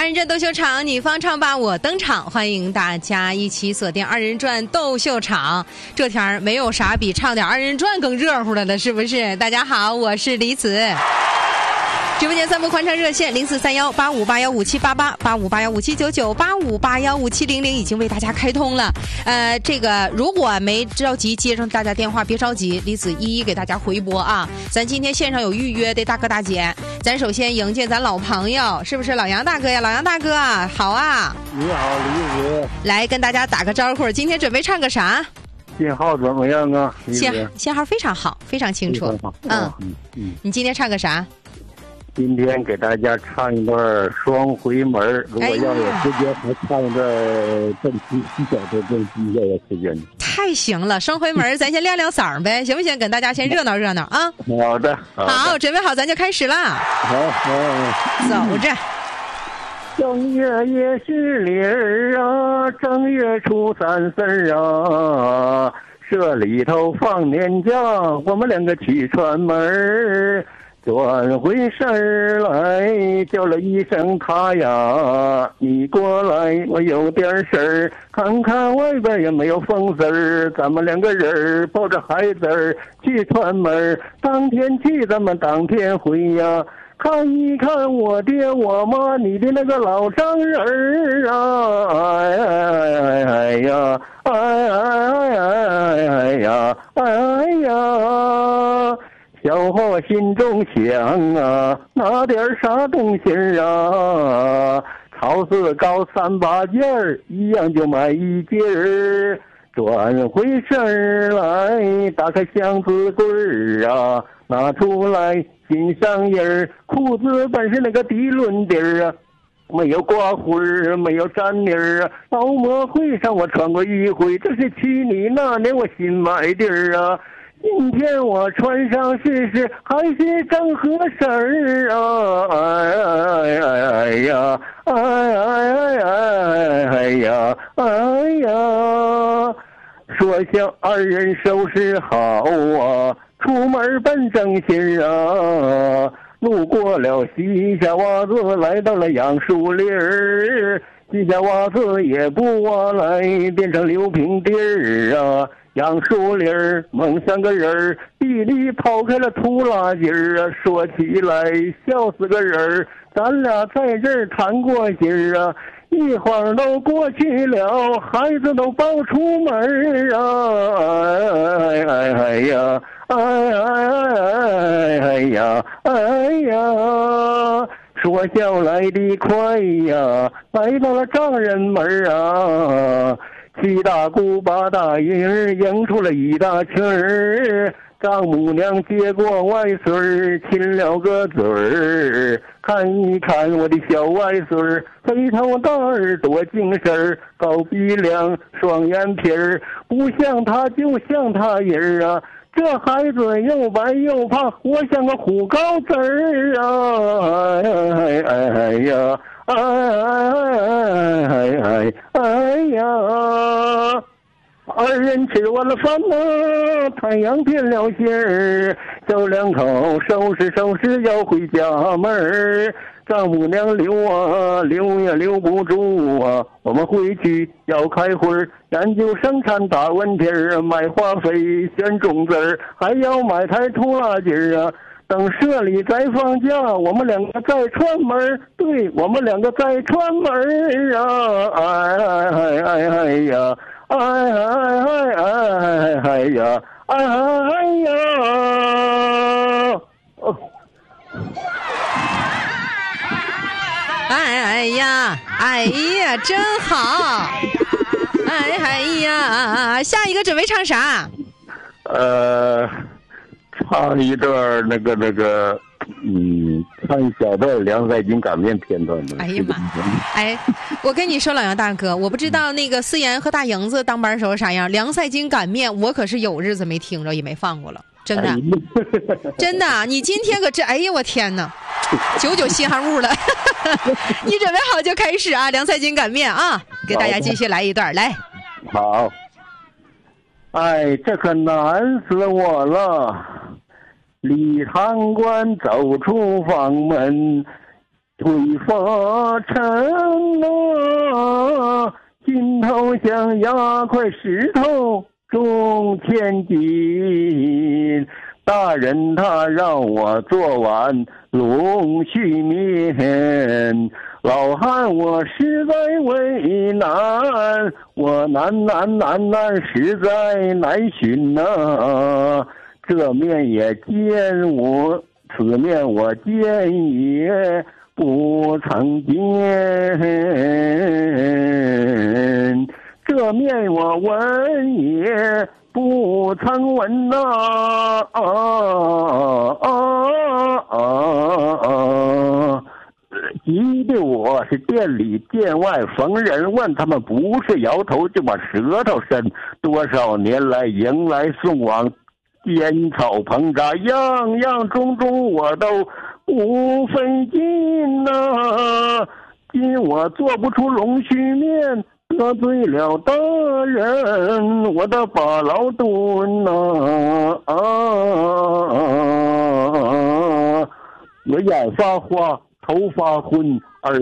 二人转斗秀场，你方唱罢我登场，欢迎大家一起锁定二人转斗秀场。这天儿没有啥比唱点二人转更热乎的了，是不是？大家好，我是李子。直播间3部宽唱热线0431858157888581579985815700已经为大家开通了。这个如果没着急接上大家电话，别着急，李子一一给大家回拨啊。咱今天线上有预约的大哥大姐，咱首先迎接咱老朋友，是不是老杨大哥呀？老杨大哥好啊！ 你好，李子。 来跟大家打个招呼，今天准备唱个啥？ 信号怎么样啊？ 信号非常好，非常清楚。你今天唱个啥？ 今天给大家唱一段双回门，如果要有时间还唱一段正西小的正西要有时间。 太行了，双回门咱先亮亮嗓呗，行不行？跟大家先热闹热闹啊！ 好的， 好，准备好咱就开始了。 好， 走着。 正月也是里儿啊，正月初3四啊，社里头放年假，我们两个去串门。转回身来叫了一声他呀，你过来我有点事儿，看看外边也没有风丝儿，咱们两个人抱着孩子儿去串门，当天去咱们当天回呀，看一看我爹我妈你的那个老丈人儿啊，哎呀哎呀哎呀，小伙心中想啊，拿点啥东西啊？超市高3、8件儿，一样就买1件儿。转回身来，打开箱子柜儿啊，拿出来新上衣儿，裤子本是那个涤纶底儿啊，没有刮灰儿，没有粘泥儿啊。劳模会上我穿过一回，这是去你那年我新买的儿啊。今天我穿上试试，还是正合身儿啊！哎呀，哎呀，哎呀！说想二人收拾好啊，出门奔正心啊。路过了西夏洼子，来到了杨树林儿，西夏洼子也不挖来，变成6平地儿啊。杨树林儿梦像个人儿，地里刨开了土垃圾儿啊，说起来笑死个人儿，咱俩在这儿谈过心儿啊，一会儿都过去了，孩子都抱出门儿啊，哎呀，哎呀，哎呀，说笑来的快呀，来到了丈人门啊。7大姑8大姨儿迎出了一大群儿，丈母娘接过外孙儿亲了个嘴儿，看一看我的小外孙儿，肥头大耳朵精神儿，高鼻梁双眼皮儿，不像他就像他人儿啊，这孩子又白又胖，活像个虎羔子儿啊，哎呀，哎呀，二人吃完了饭呢，太阳变了心儿，小两口收拾收拾要回家门儿，丈母娘留啊留也留不住啊，我们回去要开会儿，研究生产大问题儿，买化肥选种子儿，还要买台拖拉机儿啊。等社里再放假，我们两个再串门，对，我们两个再串门啊！哎呀，哎呀，哎呀！ 哎呀，哎呀，真好！哎呀，下一个准备唱啥？ 唱一段那个，唱一小段凉菜金擀面片段的。 哎呀妈！哎，我跟你说，老杨大哥，我不知道那个思妍和大莹子当班时候啥样。凉菜金擀面，我可是有日子没听着，也没放过了，真的，真的。你今天可这，哎呀，我天哪，99稀罕物了。你准备好就开始啊，凉菜金擀面啊，给大家继续来一段，来。 好。哎，这可难死我了！离堂官走出房门， 推发沉啊，心头像压块石头重千斤。大人他让我做碗龙须面，老汉我实在为难，我难实在难寻呐。这面也见我，此面我见也不曾见，这面我闻也不曾闻呐。急得我是店里店外逢人问，他们不是摇头就把舌头伸。多少年来迎来送往，烟草棚扎，样样种种我都不费劲呐。今我做不出龙须面，得罪了大人，我的把牢蹲呐。我眼发花，头发昏，耳